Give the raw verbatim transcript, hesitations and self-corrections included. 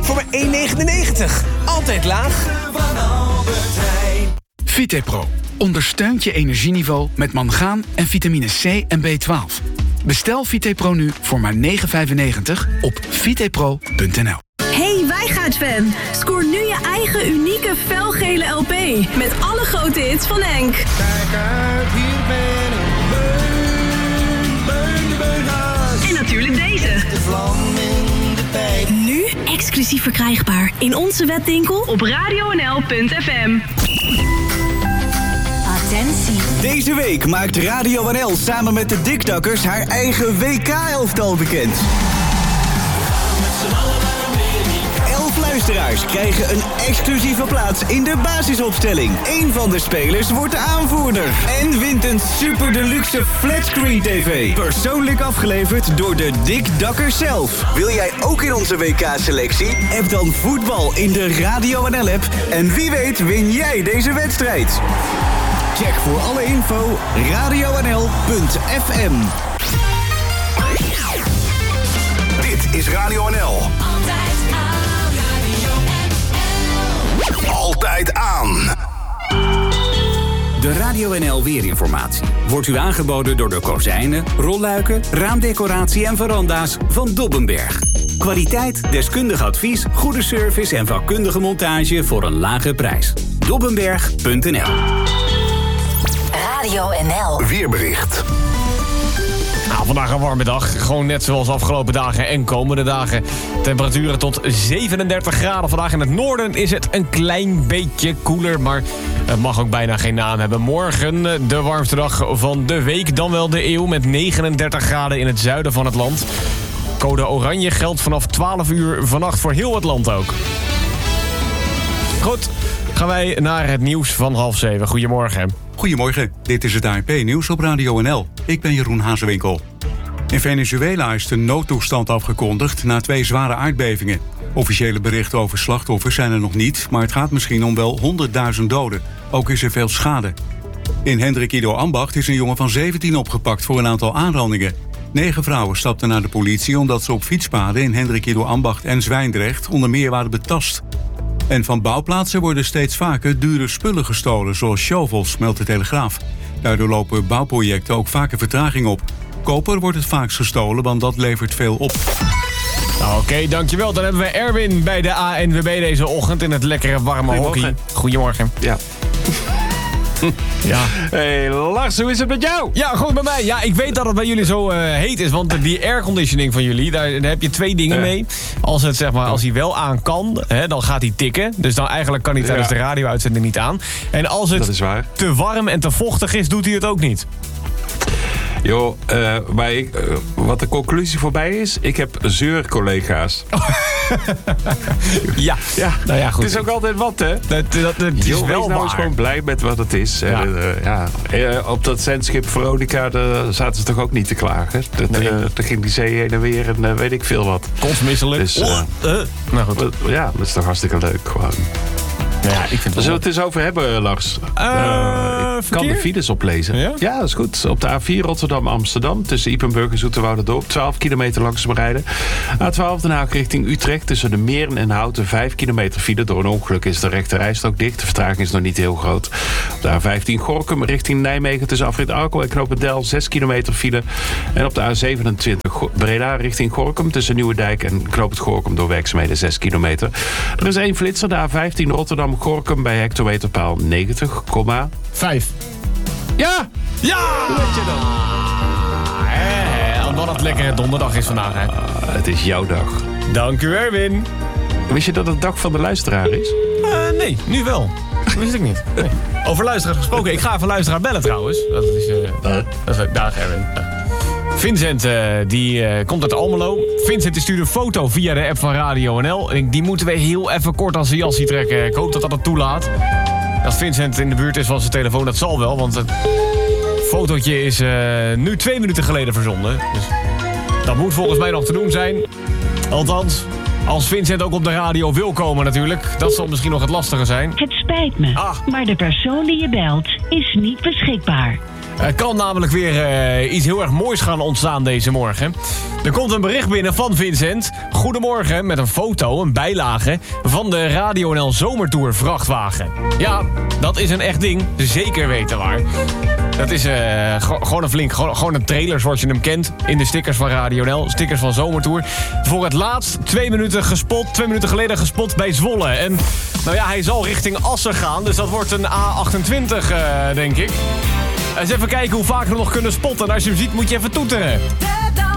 voor maar één negenennegentig. Altijd laag. Vitepro ondersteunt je energieniveau met mangaan en vitamine C en B twaalf. Bestel Vitepro nu voor maar negen vijfennegentig op vitepro punt n l. Hey Wijngaard-fan, scoor nu je eigen unieke felgele L P met alle grote hits van Henk. Kijk uit, hier ben ik, beun, beun, de beunhaas. En natuurlijk deze. De vlam in de pijp. Nu exclusief verkrijgbaar in onze webwinkel op radio n l punt f m. Attentie. Deze week maakt Radio N L samen met de Dikdakkers haar eigen W K-elftal bekend. Elf luisteraars krijgen een exclusieve plaats in de basisopstelling. Eén van de spelers wordt de aanvoerder. En wint een super deluxe flatscreen tv. Persoonlijk afgeleverd door de Dikdakkers zelf. Wil jij ook in onze W K-selectie? App dan voetbal in de Radio N L-app. En wie weet win jij deze wedstrijd. Check voor alle info radio n l punt f m. Dit is Radio N L. Altijd aan, Radio N L. Altijd aan. De Radio N L weerinformatie wordt u aangeboden door de kozijnen, rolluiken, raamdecoratie en veranda's van Dobbenberg. Kwaliteit, deskundig advies, goede service en vakkundige montage voor een lage prijs. Dobbenberg punt n l. Radio N L. Weerbericht. Nou, vandaag een warme dag. Gewoon net zoals afgelopen dagen en komende dagen. Temperaturen tot zevenendertig graden. Vandaag in het noorden is het een klein beetje koeler. Maar het mag ook bijna geen naam hebben. Morgen de warmste dag van de week. Dan wel de eeuw met negenendertig graden in het zuiden van het land. Code oranje geldt vanaf twaalf uur vannacht voor heel het land ook. Goed, gaan wij naar het nieuws van half zeven. Goedemorgen. Goedemorgen, dit is het A N P-nieuws op Radio N L. Ik ben Jeroen Hazewinkel. In Venezuela is de noodtoestand afgekondigd na twee zware aardbevingen. Officiële berichten over slachtoffers zijn er nog niet, maar het gaat misschien om wel honderdduizend doden. Ook is er veel schade. In Hendrik Ido Ambacht is een jongen van zeventien opgepakt voor een aantal aanrandingen. Negen vrouwen stapten naar de politie omdat ze op fietspaden in Hendrik Ido Ambacht en Zwijndrecht onder meer waren betast. En van bouwplaatsen worden steeds vaker dure spullen gestolen, zoals shovels, meldt de Telegraaf. Daardoor lopen bouwprojecten ook vaker vertraging op. Koper wordt het vaakst gestolen, want dat levert veel op. Oké, okay, dankjewel. Dan hebben we Erwin bij de A N W B deze ochtend in het lekkere warme hockey. Goedemorgen. Ja. Ja. Hey Lars, hoe is het met jou? Ja, goed bij mij. Ja, ik weet dat het bij jullie zo uh, heet is, want die airconditioning van jullie, daar, daar heb je twee dingen uh. mee. Als het zeg maar, als hij wel aan kan, hè, dan gaat hij tikken. Dus dan eigenlijk kan hij tijdens ja. de radio-uitzending niet aan. En als het te warm en te vochtig is, doet hij het ook niet. Joh, uh, maar ik, uh, wat de conclusie voorbij is, ik heb zeurcollega's. ja. ja, nou ja, goed. Het is ook altijd wat, hè? Dat, dat, dat is Joh, wel wees nou eens gewoon blij met wat het is. Ja. Uh, uh, ja. Uh, op dat zendschip Veronica daar zaten ze toch ook niet te klagen? Dat, nee. uh, daar ging die zee heen en weer en uh, weet ik veel wat. Kostmisselijk. Dus, uh, oh, uh. Nou goed. Uh, ja, dat is toch hartstikke leuk gewoon. Ja, ik vind het Zullen we het eens over hebben, Lars? Uh, uh, ik kan de files oplezen. Ja? ja, dat is goed. Op de A vier Rotterdam-Amsterdam tussen Ypenburg en Zoeterwouderdorp twaalf kilometer langzaam rijden. A twaalf Den Haag richting Utrecht tussen de Meren en Houten vijf kilometer file. Door een ongeluk is de rechte rijstrook dicht. De vertraging is nog niet heel groot. Op de A vijftien Gorinchem richting Nijmegen tussen Afrit Arkel en Knopendel zes kilometer file. En op de A zevenentwintig Breda richting Gorinchem tussen Nieuwedijk en Knopend Gorinchem door werkzaamheden zes kilometer. Er is één flitser, de A vijftien Rotterdam Gorinchem bij hectometerpaal negentig komma vijf. Ja! Ja! Hoe weet je dan? Hé, omdat het lekkere donderdag is vandaag, hè? Uh, het is jouw dag. Dank u, Erwin. Wist je dat het dag van de luisteraar is? Uh, nee, nu wel. Dat wist ik niet. Nee. Over luisteraars gesproken. Ik ga even luisteraar bellen trouwens. Dat is... Uh, uh. Dat is dag, Erwin. Uh. Vincent, uh, die uh, komt uit Almelo. Vincent die stuurt een foto via de app van Radio N L. En die moeten we heel even kort aan zijn jasje trekken. Ik hoop dat dat het toelaat. Als Vincent in de buurt is van zijn telefoon, dat zal wel. Want het fotootje is uh, nu twee minuten geleden verzonden. Dus dat moet volgens mij nog te doen zijn. Althans, als Vincent ook op de radio wil komen natuurlijk. Dat zal misschien nog het lastige zijn. Het spijt me, ah. maar de persoon die je belt is niet beschikbaar. Er kan namelijk weer uh, iets heel erg moois gaan ontstaan deze morgen. Er komt een bericht binnen van Vincent. Goedemorgen, met een foto, een bijlage van de Radio N L Zomertour vrachtwagen. Ja, dat is een echt ding. Zeker weten waar. Dat is uh, go- gewoon een flink, gewoon, gewoon een trailer zoals je hem kent. In de stickers van Radio N L, stickers van Zomertour. Voor het laatst twee minuten gespot, twee minuten geleden gespot bij Zwolle. En nou ja, hij zal richting Assen gaan, dus dat wordt een A achtentwintig, uh, denk ik. Eens even kijken hoe vaak we nog kunnen spotten. En als je hem ziet, moet je even toeteren.